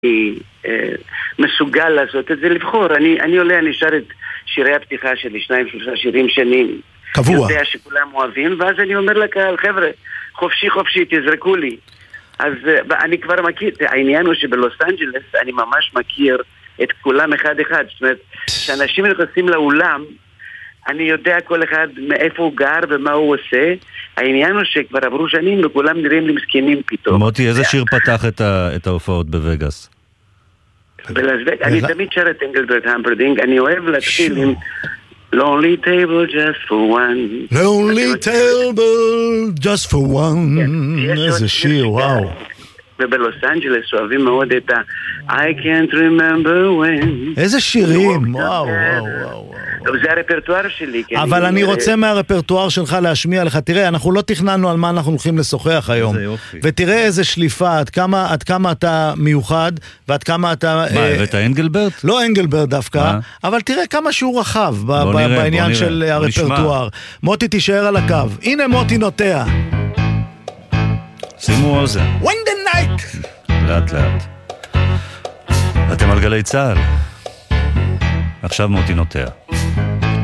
מסוגל לעשות את זה, לבחור. אני עולה, אני שר את שירי הפתיחה שלי, 2-3 שירים שנים. קבוע. יודע שכולם אוהבים, ואז אני אומר לקהל, חבר'ה, חופשי חופשי, תזרקו לי. אז אני כבר מכיר, העניין הוא שבלוס אנג'לס אני ממש מכיר את כולם אחד אחד. זאת אומרת, כשאנשים נכנסים לאולם, אני יודע כל אחד מאיפה הוא גר ומה הוא עושה. העניין הוא שכבר עברו שנים וכולם נראים לי מסכנים פתאום. מוטי, איזה שיר פתח את ההופעות בווגאס? אני תמיד שר את אנגלברט המפרדינג. אני אוהב להתחיל עם Lonely table just for one. Lonely table just for one. איזה שיר, וואו. ובלוס אנג'לס אוהבים מאוד את I can't remember when. איזה שירים, וואו, וואו, וואו. זה הרפרטואר שלי. אבל אני רוצה מהרפרטואר שלך להשמיע לך. תראה, אנחנו לא תכננו על מה אנחנו הולכים לשוחח היום. ותראה איזה שליפה, עד כמה אתה מיוחד, ועד כמה אתה... מה, הבאת אנגלברט? לא אנגלברט דווקא, אבל תראה כמה שהוא רחב בעניין של הרפרטואר. מוטי, תישאר על הקו. הנה מוטי נוטע. שימו אוזן. When the night. לאט לאט. אתם על גלי צהל. עכשיו מוטי נוטע.